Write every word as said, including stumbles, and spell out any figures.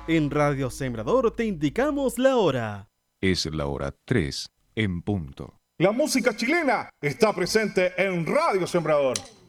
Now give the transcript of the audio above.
En Radio Sembrador te indicamos la hora. Es la hora tres en punto. La música chilena está presente en Radio Sembrador.